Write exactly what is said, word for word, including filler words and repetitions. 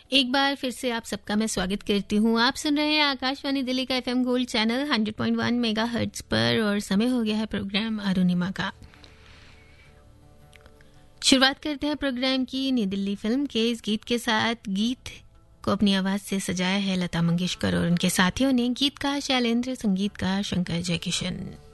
एक बार फिर से आप सबका मैं स्वागत करती हूँ। आप सुन रहे हैं आकाशवाणी दिल्ली का FM gold channel hundred point one megahertz पर और समय हो गया है प्रोग्राम अरुणिमा का। शुरुआत करते हैं प्रोग्राम की न्यू दिल्ली फिल्म के इस गीत के साथ। गीत को अपनी आवाज से सजाया है लता मंगेशकर और उनके साथियों ने। गीत का शैलेंद्र, संगीत का शंकर जयकिशन।